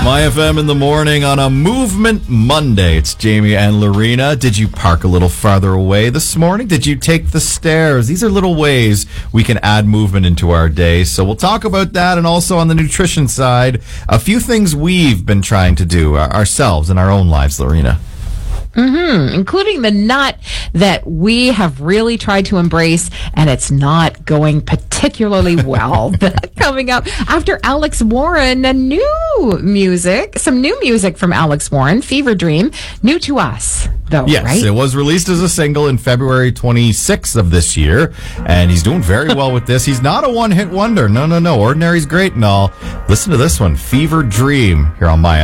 My FM in the morning on a Movement Monday. It's Jamie and Lorena. Did you park a little farther away this morning? Did you take the stairs? These are little ways we can add movement into our day. So we'll talk about that, and also on the nutrition side, a few things we've been trying to do ourselves in our own lives, Lorena. Including the nut that we have really tried to embrace, and it's not going particularly well. Coming up after Alex Warren, some new music from Alex Warren, Fever Dream, new to us, though, yes, right? It was released as a single in February 26th of this year, and he's doing very well with this. He's not a one-hit wonder. No. Ordinary's great and all. Listen to this one, Fever Dream, here on My